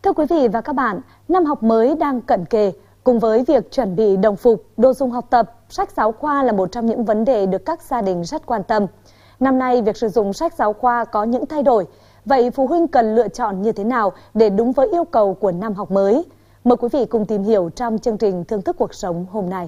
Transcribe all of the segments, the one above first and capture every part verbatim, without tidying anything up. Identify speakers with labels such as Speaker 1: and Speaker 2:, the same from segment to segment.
Speaker 1: Thưa quý vị và các bạn, năm học mới đang cận kề. Cùng với việc chuẩn bị đồng phục, đồ dùng học tập, sách giáo khoa là một trong những vấn đề được các gia đình rất quan tâm. Năm nay, việc sử dụng sách giáo khoa có những thay đổi. Vậy phụ huynh cần lựa chọn như thế nào để đúng với yêu cầu của năm học mới? Mời quý vị cùng tìm hiểu trong chương trình Thưởng thức cuộc sống hôm nay.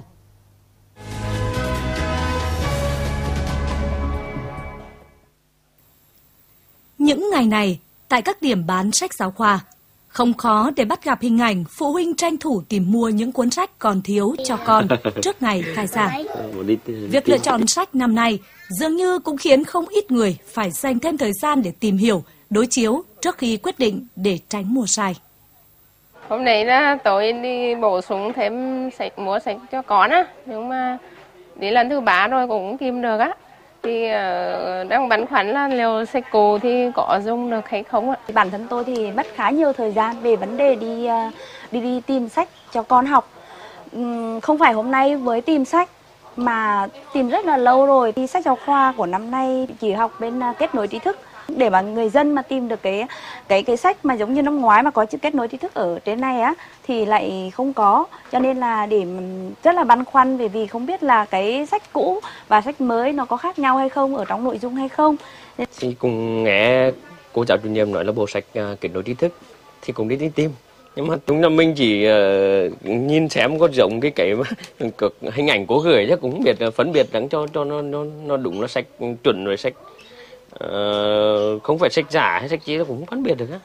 Speaker 2: Những ngày này, tại các điểm bán sách giáo khoa, không khó để bắt gặp hình ảnh phụ huynh tranh thủ tìm mua những cuốn sách còn thiếu cho con trước ngày khai giảng. Việc lựa chọn sách năm nay dường như cũng khiến không ít người phải dành thêm thời gian để tìm hiểu, đối chiếu trước khi quyết định để tránh mua sai.
Speaker 3: Hôm nay là tôi đi bổ sung thêm sách, mua sách cho con á, nhưng mà đến lần thứ ba rồi cũng không tìm được á. Thì uh, đang băn khoăn là liệu sách cũ thì có dùng được hay không ạ?
Speaker 4: Bản thân tôi thì mất khá nhiều thời gian về vấn đề đi uh, đi đi tìm sách cho con học. Um, không phải hôm nay với tìm sách mà tìm rất là lâu rồi. Thì sách giáo khoa của năm nay chỉ học bên uh, kết nối tri thức, để mà người dân mà tìm được cái cái cái sách mà giống như năm ngoái mà có chữ kết nối tri thức ở trên này á thì lại không có, cho nên là để rất là băn khoăn về vì không biết là cái sách cũ và sách mới nó có khác nhau hay không, ở trong nội dung hay không.
Speaker 5: Thì cũng nghe cô giáo chủ nhiệm nói là bộ sách uh, kết nối tri thức thì cũng đi đi tìm, nhưng mà chúng là mình chỉ uh, nhìn xem có giống cái cái mà hình ảnh cô gửi chứ cũng không biết phân biệt đắng cho cho nó nó nó đúng là sách chuẩn rồi sách Uh, không phải sách giả hay sách gì, nó cũng không phân biệt được á.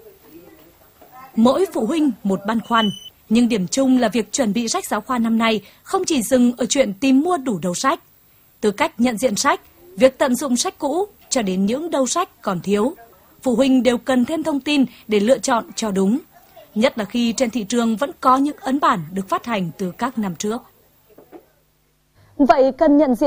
Speaker 2: Mỗi phụ huynh một băn khoăn, nhưng điểm chung là việc chuẩn bị sách giáo khoa năm nay không chỉ dừng ở chuyện tìm mua đủ đầu sách. Từ cách nhận diện sách, việc tận dụng sách cũ cho đến những đầu sách còn thiếu, phụ huynh đều cần thêm thông tin để lựa chọn cho đúng. Nhất là khi trên thị trường vẫn có những ấn bản được phát hành từ các năm trước.
Speaker 1: Vậy cần nhận diện